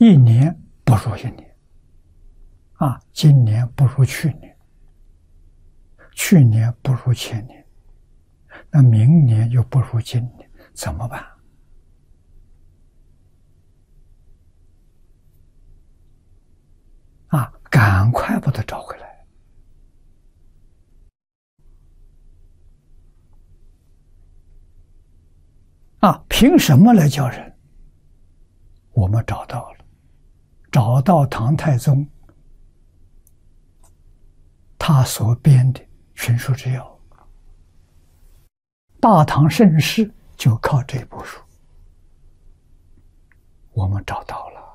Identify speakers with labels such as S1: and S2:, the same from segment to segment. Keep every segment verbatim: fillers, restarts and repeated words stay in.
S1: 一年不如一年，啊，今年不如去年，去年不如前年，那明年又不如今年，怎么办？啊，赶快把它找回来！啊，凭什么来教人？我们找到了，找到唐太宗他所编的《群书之要》，大唐盛世就靠这部书，我们找到了。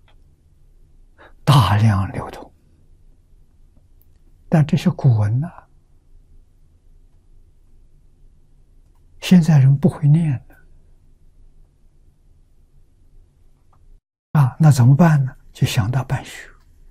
S1: 大量流通，但这些古文呢、啊，现在人不会念了啊，那怎么办呢？就想到办学，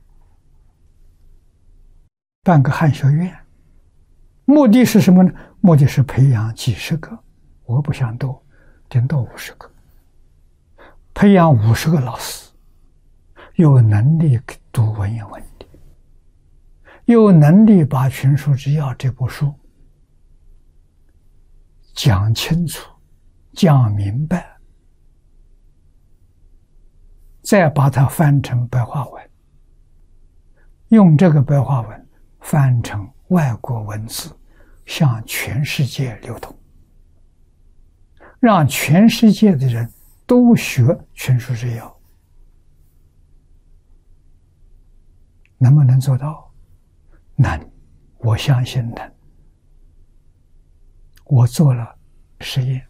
S1: 办个汉学院，目的是什么呢？目的是培养几十个，我不想多，顶多五十个，培养五十个老师。有能力读文言文的，有能力把《群书之要》这部书讲清楚、讲明白，再把它翻成白话文，用这个白话文翻成外国文字，向全世界流通，让全世界的人都学《群书之要》。能不能做到？能，我相信能。我做了实验，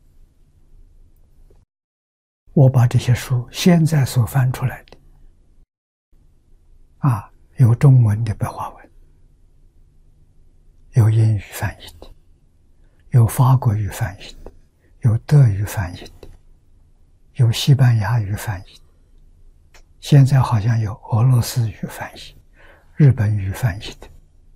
S1: 我把这些书现在所翻出来的，啊，有中文的白话文，有英语翻译的，有法国语翻译的，有德语翻译的，有西班牙语翻译的。现在好像有俄罗斯语翻译、日本语翻译的。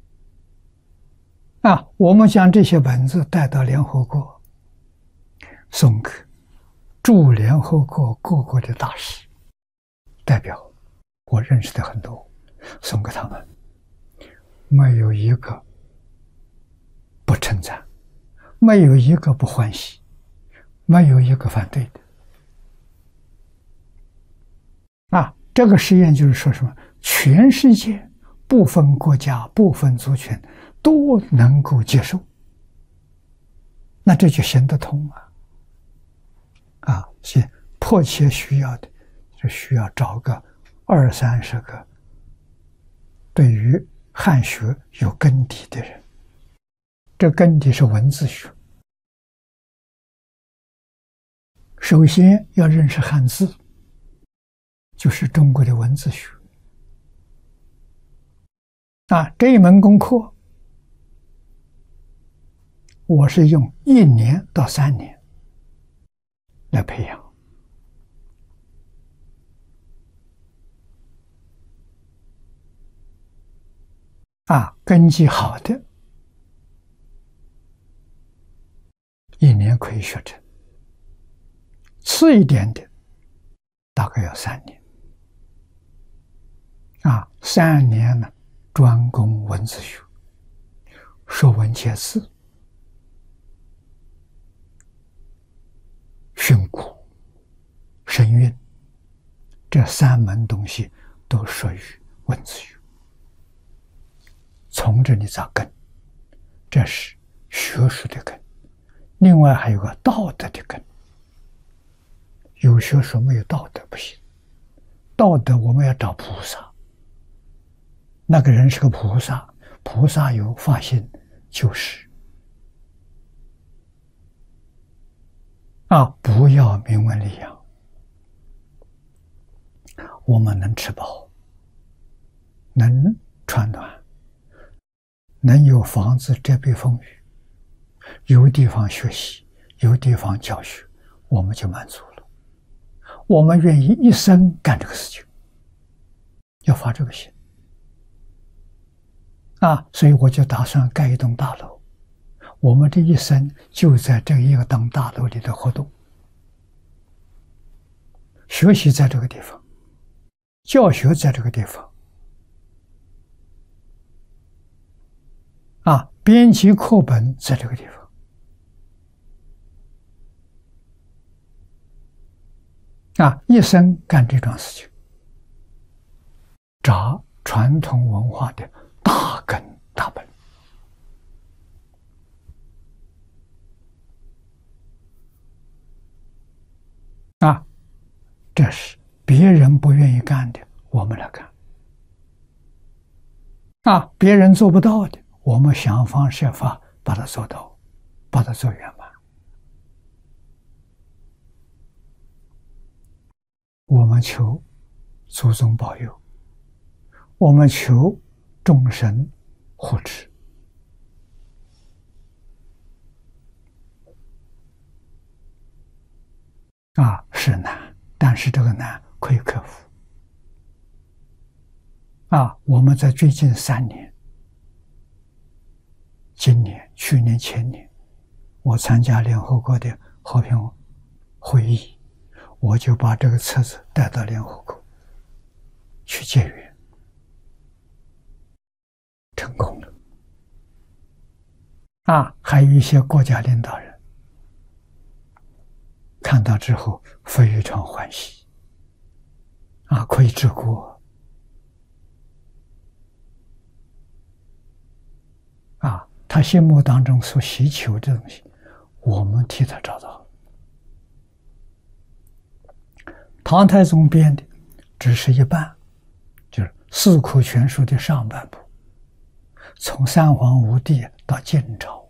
S1: 啊，我们将这些文字带到联合国，送给驻联合国各国的大使、代表，我认识的很多，送给他们，没有一个不称赞，没有一个不欢喜，没有一个反对的。啊，这个实验就是说什么？全世界不分国家、不分族群都能够接受，那这就行得通啊！啊，是迫切需要的，就需要找个二三十个对于汉学有根底的人。这根底是文字学，首先要认识汉字。就是中国的文字学啊，这一门功课，我是用一年到三年来培养啊，根基好的，一年可以学成；次一点的，大概要三年。啊，三年呢，专攻文字学，说文解字，训诂、声韵，这三门东西都属于文字学。从这里扎根，这是学术的根。另外还有个道德的根，有学术没有道德不行。道德我们要找菩萨。那个人是个菩萨，菩萨有发心就是啊，不要名闻利养，我们能吃饱，能穿暖，能有房子遮蔽风雨，有地方学习，有地方教学，我们就满足了。我们愿意一生干这个事情，要发这个心。啊，所以我就打算盖一栋大楼，我们这一生就在这一个栋大楼里的活动，学习在这个地方， 教学在这个地方，啊，编辑课本在这个地方，啊，一生干这桩事情，扎传统文化的大根大本。啊，这是别人不愿意干的，我们来干。啊，别人做不到的，我们想方设法把它做到，把它做圆满。我们求祖宗保佑，我们求众生护持。啊，是难，但是这个难可以克服。啊，我们在最近三年，今年、去年、前年，我参加联合国的和平会议，我就把这个册子带到联合国去结缘，成功了。啊，还有一些国家领导人看到之后非常欢喜，啊，可以治国，啊，他心目当中所希求的东西，我们替他找到了。唐太宗编的只是一半，就是《四库全书》的上半部，从三皇五帝到晋朝，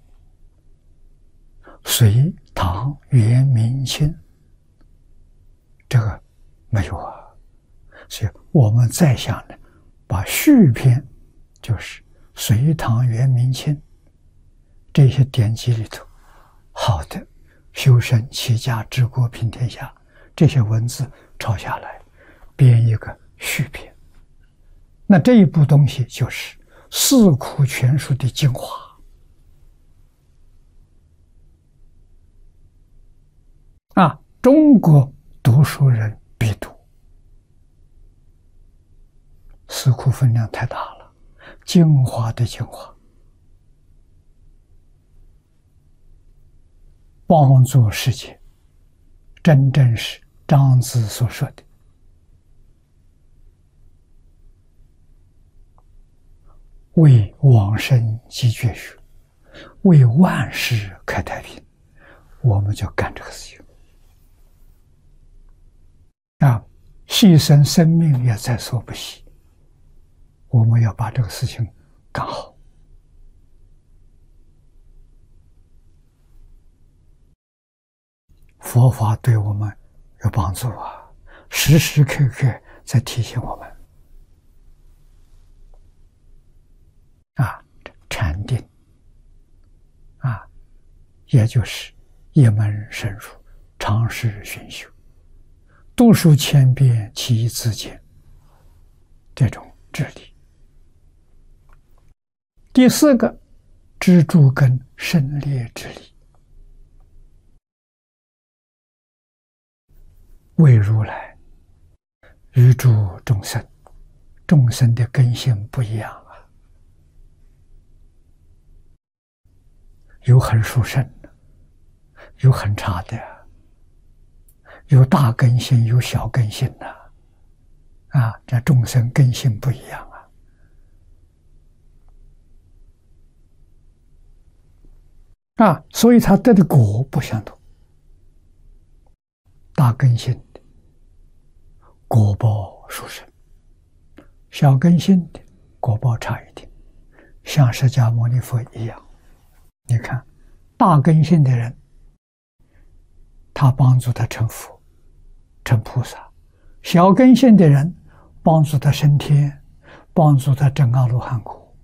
S1: 隋唐元明清，这个没有啊。所以我们再想呢，把续篇，就是隋唐元明清这些典籍里头好的修身齐家治国平天下这些文字抄下来，编一个续篇。那这一部东西就是《四库全书》的精华。啊，中国读书人必读，四库分量太大了，精华的精华，帮助世界，真正是庄子所说的为往生积绝学，为万世开太平，我们就干这个事情。啊，牺牲生命也在所不惜。我们要把这个事情干好。佛法对我们有帮助啊，时时刻刻在提醒我们。啊，禅定，啊，也就是一门深入，常识熏修。读书千遍，其义自见，这种智力。第四个，知诸根胜劣之理。为如来与诸众生，众生的根性不一样啊，有很殊胜的，有很差的，有大根性，有小根性的，啊，这众生根性不一样啊。啊，所以他得的果不相同。大根性的果报殊胜，小根性的果报差一点，像释迦牟尼佛一样。你看，大根性的人，他帮助他成佛、成菩萨；小根性的人，帮助他升天，帮助他证阿罗汉果。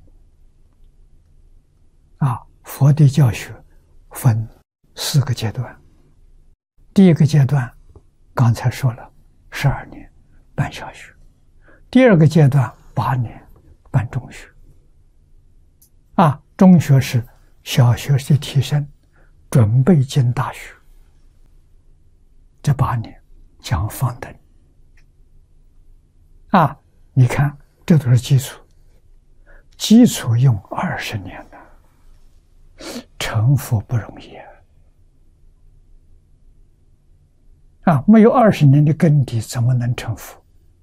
S1: 啊，佛的教学分四个阶段。第一个阶段，刚才说了，十二年办小学；第二个阶段，八年办中学。啊，中学是小学的提升，准备进大学。这八年讲方等， 啊，你看，这都是基础，基础用二十年了，成佛不容易啊！啊，没有二十年的根底，怎么能成佛？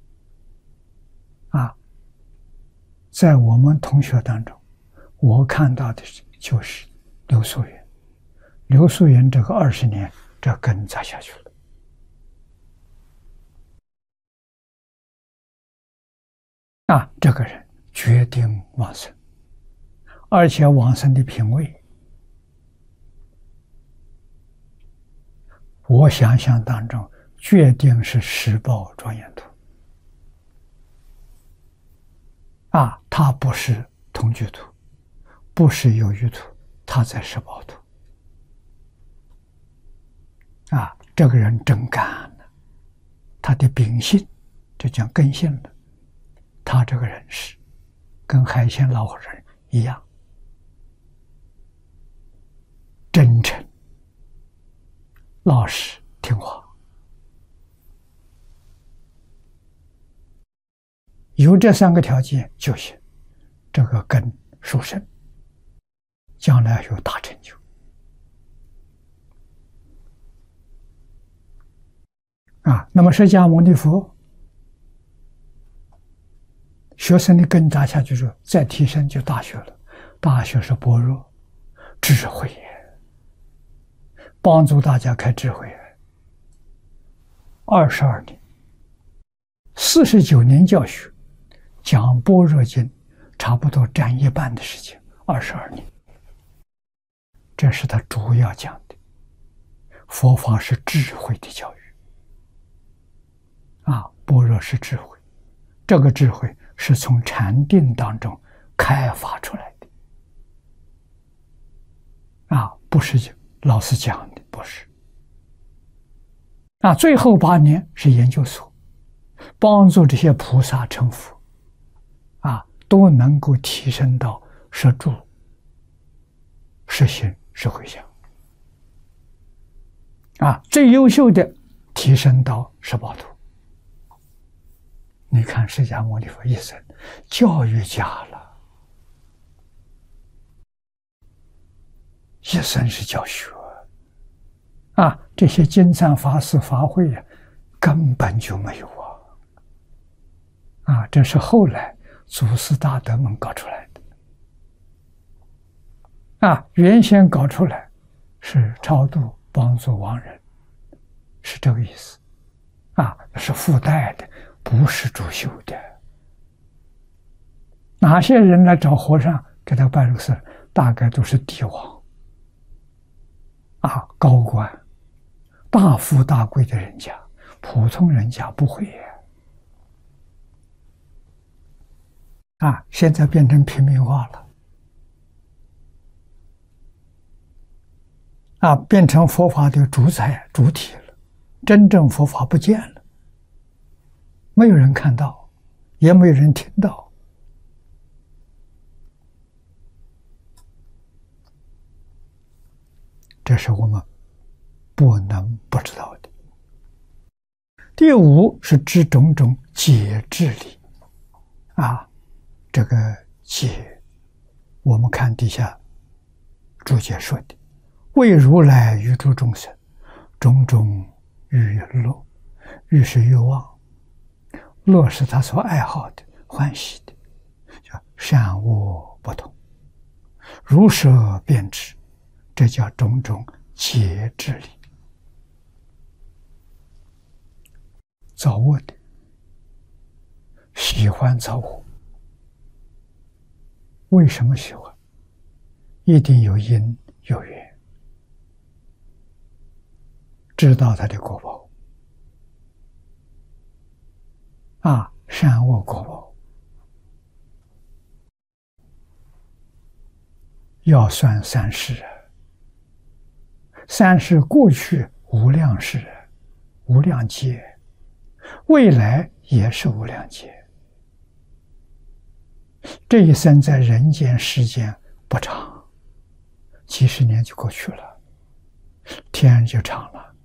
S1: 啊，在我们同学当中，我看到的就是刘素云。刘素云这个二十年，这根扎下去了。啊，这个人决定往生，而且往生的品位，我想象当中决定是十报庄严图。啊，他不是同居图，不是有余图，他在十报图。啊，这个人真干了，他的秉性，这叫根性了。他这个人是跟海鲜老人一样，真诚、老实、听话。有这三个条件就行，这个根殊深，将来有大成就。啊，那么释迦牟尼佛学生的根扎下去之后，再提升就大学了。大学是般若智慧，帮助大家开智慧。二十二年，四十九年教学，讲般若经，差不多占一半的时间。二十二年，这是他主要讲的。佛法是智慧的教育。啊，般若是智慧，这个智慧是从禅定当中开发出来的。啊，不是老师讲的，不是。啊，最后八年是研究所，帮助这些菩萨成佛，啊，都能够提升到实住、实行、实回向。啊，最优秀的提升到十报图。你看释迦牟尼佛一生教育家了，一生是教学啊！这些经藏法师法会呀，根本就没有啊！啊，这是后来祖师大德们搞出来的啊！原先搞出来是超度帮助亡人，是这个意思啊，是附带的。不是主修的。哪些人来找和尚给他办这个事？大概都是帝王啊，高官、大富大贵的人家，普通人家不会啊。现在变成平民化了啊，变成佛法的主宰主体了，真正佛法不见了。没有人看到，也没有人听到。这是我们不能不知道的。第五是知种种解智理，啊，这个解，我们看底下注解说的，为如来于诸众生，种种欲乐，欲是欲望。乐是他所爱好的、欢喜的，叫善恶不同，如舍便知，这叫种种解智理。造恶的，喜欢造恶，为什么喜欢？一定有因有缘，知道他的果报。啊，善恶果报要算三世啊，三世过去无量世，无量劫，未来也是无量劫。这一生在人间时间不长，几十年就过去了，天就长了。